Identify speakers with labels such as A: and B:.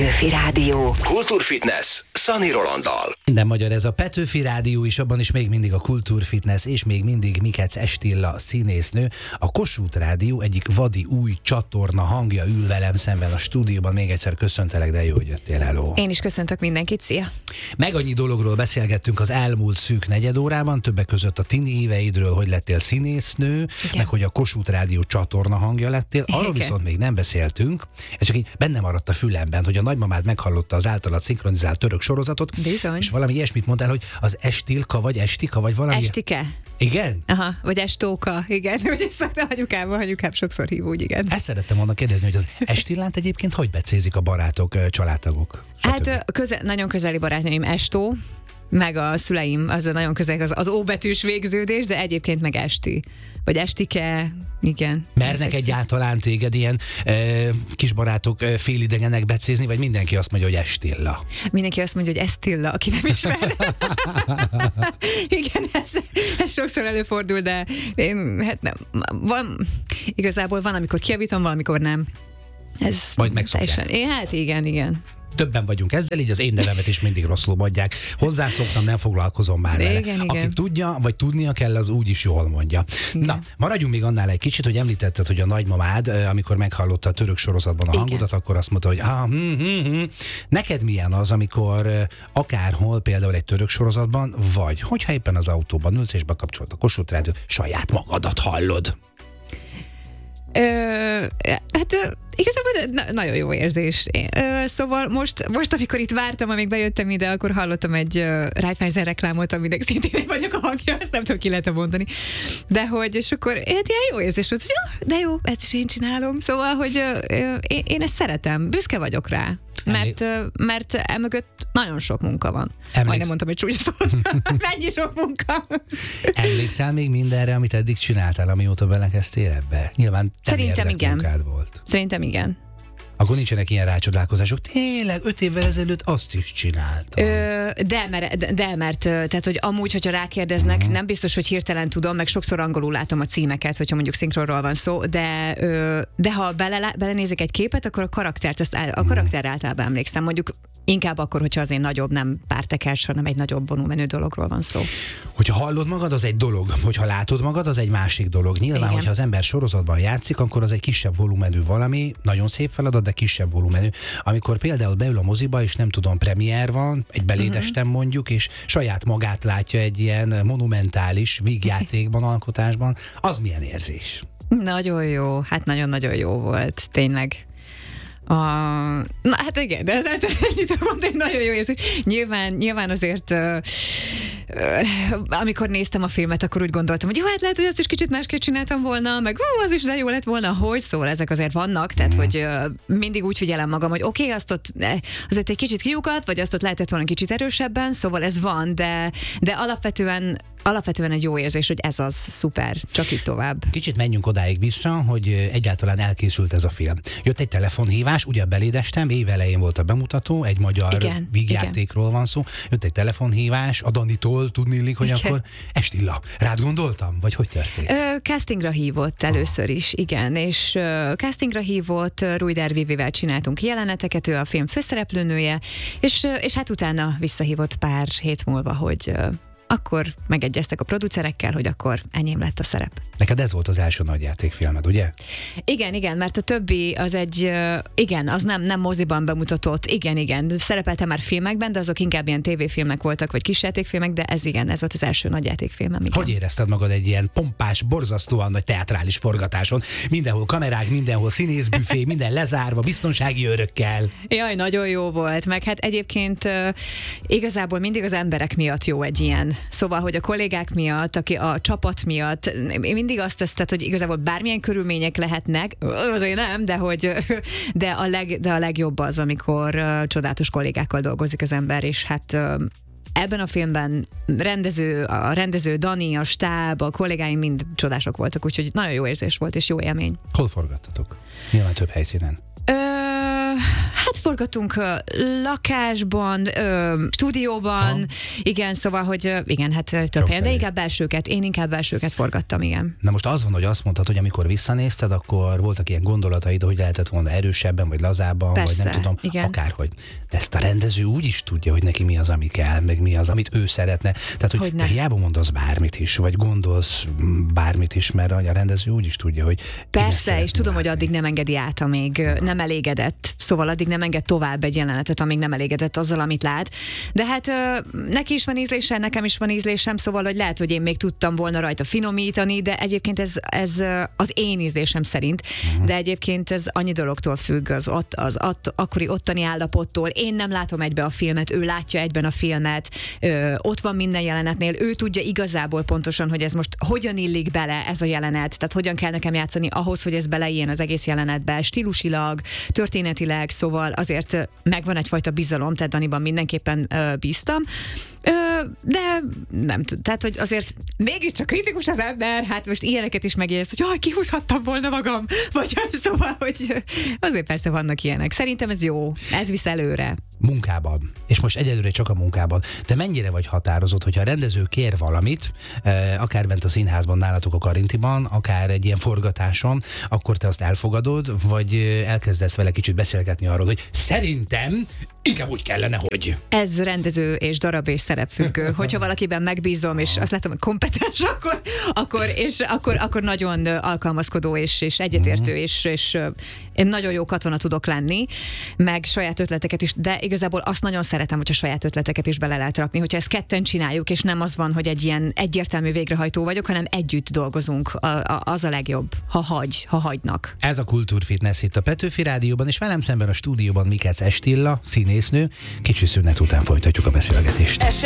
A: Petőfi Rádió.
B: Kultúrfitness Szani Rolanddal.
C: Minden magyar, ez a Petőfi Rádió is, abban is még mindig a Kultúrfitness, és még mindig Mikec Estilla színésznő. A Kossuth Rádió egyik vadi új csatorna hangja ül velem szemben a stúdióban. Még egyszer köszöntelek, de jó, hogy jöttél, hello.
D: Én is köszöntök mindenkit, szia!
C: Meg annyi dologról beszélgettünk az elmúlt szűk negyedórában, többek között a tini éveidről, hogy lettél színésznő, igen, meg hogy a Kossuth Rádió csatorna hangja lettél. Arról igen, viszont még nem beszéltünk, ez csak így benne maradt a fülemben, hogy a nagymamád meghallotta az általad szinkronizált török sorozatot,
D: bizony,
C: és valami ilyesmit mondtál, hogy az Estilka vagy Estika, vagy valami...
D: Estike.
C: Igen?
D: Aha, vagy Estóka, igen. Ugye szoktam anyukám sokszor hív úgy, igen.
C: Ezt szerettem volna kérdezni, hogy az Estillánt egyébként hogy becézik a barátok, családtagok?
D: Hát nagyon közeli barátnőim Estó, meg a szüleim, az nagyon közel az óbetűs végződés, de egyébként meg Esti. Vagy Estike, igen.
C: Mernek egyáltalán téged ilyen kisbarátok félidegenek becézni, vagy mindenki azt mondja, hogy Estilla?
D: Mindenki azt mondja, hogy Estilla, aki nem ismer. Igen, ez sokszor előfordul, de hát nem. Igazából van, amikor kijavítom, valamikor nem. Ez
C: majd megszokják.
D: Hát igen.
C: Többen vagyunk ezzel, így az én nevemet is mindig rosszul mondják. Hozzászoktam, nem foglalkozom már vele.
D: Igen.
C: Aki tudja, vagy tudnia kell, az úgy is jól mondja. Igen. Na, maradjunk még annál egy kicsit, hogy említetted, hogy a nagymamád, amikor meghallotta a török sorozatban a hangodat, akkor azt mondta, hogy neked milyen az, amikor akárhol, például egy török sorozatban, vagy hogyha éppen az autóban ülsz és bekapcsolod a Kossuth Rádiót, saját magadat hallod?
D: Hát igazából nagyon jó érzés. Szóval most, amikor itt vártam, amíg bejöttem ide, akkor hallottam egy Raiffeisen reklámot, aminek szintén én vagyok a hangja, azt nem tudom, ki lehet mondani. De hogy, és akkor hát ilyen jó érzés volt, hogy de jó, ezt is én csinálom. Szóval, hogy én ezt szeretem, büszke vagyok rá. Mert emögött nagyon sok munka van. Majdnem mondtam, hogy csúnya szót. Mennyi sok munka.
C: Emlékszel még mindenre, amit eddig csináltál, amióta belekezdtél ebbe? Nyilván
D: szerintem igen.
C: Volt.
D: Szerintem igen.
C: Akkor nincsenek ilyen rácsodálkozások. Tényleg, 5 évvel ezelőtt azt is csináltam.
D: Mert tehát, hogy amúgy, hogyha rákérdeznek, nem biztos, hogy hirtelen tudom, meg sokszor angolul látom a címeket, hogyha mondjuk szinkronról van szó, de ha belenézek egy képet, akkor a karakterre általában emlékszem. Mondjuk inkább akkor, hogyha azért nagyobb, nem pártekers, hanem egy nagyobb volumenű dologról van szó.
C: Hogyha hallod magad, az egy dolog. Hogyha látod magad, az egy másik dolog. Nyilván, igen, hogyha az ember sorozatban játszik, akkor az egy kisebb volumenű valami, nagyon szép feladat, de kisebb volumenű. Amikor például beül a moziba, és nem tudom, premier van, egy belédestem mondjuk, és saját magát látja egy ilyen monumentális vígjátékban, alkotásban, az milyen érzés?
D: Nagyon jó, hát nagyon-nagyon jó volt, tényleg. Na hát igen, de ennyit mondani, nagyon jó érzés. Nyilván azért amikor néztem a filmet, akkor úgy gondoltam, hogy jó, hát lehet, hogy azt is kicsit másképp csináltam volna, meg az is de jó lett volna, hogy szóval ezek azért vannak, tehát hogy mindig úgy figyelem magam, hogy oké, azt ott azért egy kicsit kiugat, vagy azt ott lehetett volna kicsit erősebben, szóval ez van, de alapvetően egy jó érzés, hogy ez az szuper, csak így tovább.
C: Kicsit menjünk odáig vissza, hogy egyáltalán elkészült ez a film. Jött egy telefonhívás, ugye belédestem, évelején volt a bemutató, egy magyar vígjátékról van szó, jött egy telefonhívás, a Danitól tudniillik, hogy akkor Estilla, rád gondoltam? Vagy hogy történt?
D: Castingra hívott először is, igen, és castingra hívott, Rújder Vivivel csináltunk jeleneteket, ő a film főszereplőnője, és hát utána visszahívott pár hét múlva, hogy akkor megegyeztek a producerekkel, hogy akkor enyém lett a szerep.
C: Neked ez volt az első nagyjátékfilmed, ugye?
D: Igen, mert a többi az az nem moziban bemutatott, igen, szerepeltem már filmekben, de azok inkább ilyen tévéfilmek voltak, vagy kisjátékfilmek, de ez volt az első nagyjátékfilmem. Igen.
C: Hogy érezted magad egy ilyen pompás, borzasztóan nagy teátrális forgatáson? Mindenhol kamerák, mindenhol színészbüfé, minden lezárva, biztonsági őrökkel.
D: Jaj, nagyon jó volt, meg hát egyébként igazából mindig az emberek miatt jó egy ilyen. Szóval, hogy a kollégák miatt, a csapat miatt, mindig azt teszed, hogy igazából bármilyen körülmények lehetnek, azért nem, de a legjobb az, amikor csodálatos kollégákkal dolgozik az ember, és hát ebben a filmben a rendező Dani, a stáb, a kollégáim mind csodások voltak, úgyhogy nagyon jó érzés volt, és jó élmény.
C: Hol forgattatok? Nyilván több helyszínen.
D: Hát forgatunk lakásban, stúdióban, igen, szóval, hogy igen, hát több helyen, de inkább belsőket. Én inkább belsőket forgattam, igen.
C: Na most az van, hogy azt mondtad, hogy amikor visszanézted, akkor voltak ilyen gondolataid, hogy lehetett volna erősebben, vagy lazábban,
D: persze,
C: vagy nem tudom,
D: igen.
C: akárhogy. De ezt a rendező úgy is tudja, hogy neki mi az, ami kell, meg mi az, amit ő szeretne. Tehát, hogy te hiába mondasz bármit is, vagy gondolsz bármit is, mert a rendező úgy is tudja, hogy
D: persze, és tudom, hogy addig nem engedi át, amíg nem elégedett. Szóval addig nem enged tovább egy jelenetet, amíg nem elégedett azzal, amit lát. De hát neki is van ízlése, nekem is van ízlésem, szóval, hogy lehet, hogy én még tudtam volna rajta finomítani, de egyébként ez az én ízlésem szerint. De egyébként ez annyi dologtól függ, az akkori ottani állapottól. Én nem látom egybe a filmet, ő látja egyben a filmet, ott van minden jelenetnél, ő tudja igazából pontosan, hogy ez most hogyan illik bele ez a jelenet, tehát hogyan kell nekem játszani ahhoz, hogy ez beleiljen az egész jelenetbe, stílusilag, történetileg, szóval azért megvan egyfajta bizalom, tehát Daniban mindenképpen bíztam. De nem tudom, tehát, hogy azért mégiscsak kritikus az ember, hát most ilyeneket is megérsz, hogy jaj, kihúzhattam volna magam, vagy szóval, hogy azért persze vannak ilyenek. Szerintem ez jó, ez visz előre.
C: Munkában, és most egyelőre csak a munkában. Te mennyire vagy határozott, hogyha a rendező kér valamit, akár bent a színházban nálatok a Karintiban, akár egy ilyen forgatáson, akkor te azt elfogadod, vagy elkezdesz vele kicsit beszélgetni arról, hogy szerintem inkább úgy kellene, hogy...
D: Ez rendező és darab és szerepfüggő. Hogyha valakiben megbízom, és azt látom, hogy kompetens, akkor nagyon alkalmazkodó és egyetértő, és én nagyon jó katona tudok lenni, meg saját ötleteket is, de igazából azt nagyon szeretem, hogyha saját ötleteket is bele lehet rakni, hogyha ezt ketten csináljuk, és nem az van, hogy egy ilyen egyértelmű végrehajtó vagyok, hanem együtt dolgozunk. Az a legjobb, ha hagynak.
C: Ez a Kultúrfitness itt a Petőfi Rádióban, és velem szemben a stúdióban Mikec Estilla, színésznő. Kicsi szünet után folytatjuk a beszélgetést.